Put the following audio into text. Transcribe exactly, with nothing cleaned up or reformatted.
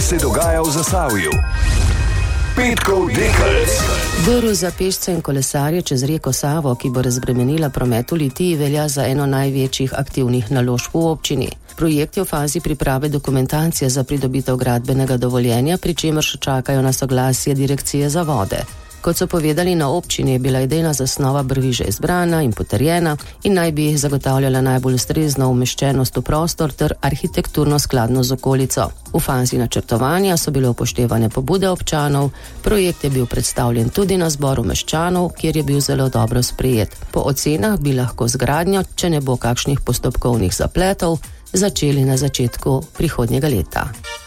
se dogaja v Zasavju. Petkov dekec. Vrv za pešce in kolesarje čez reko Savo, ki bo razbremenila promet v Litiji, velja za eno največjih aktivnih naložb v občini. Projekt je v fazi priprave dokumentacije za pridobitev gradbenega dovoljenja, pri čemer še čakajo na soglasje Direkcije za vode. Kot so povedali na občini, je bila idejna zasnova brvi že izbrana in potrjena in naj bi zagotavljala najbolj ustrezno umeščenost v prostor ter arhitekturno skladno z okolico. V fazi načrtovanja so bile upoštevane pobude občanov, projekt je bil predstavljen tudi na zboru meščanov, kjer je bil zelo dobro sprejet. Po ocenah bi lahko z gradnjo, če ne bo kakšnih postopkovnih zapletov, začeli na začetku prihodnjega leta.